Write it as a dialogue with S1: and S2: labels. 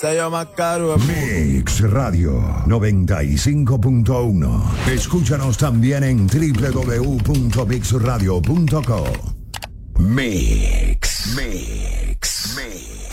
S1: sello más caro.
S2: Mix Radio 95.1. Escúchanos también en www.mixradio.co. Mix.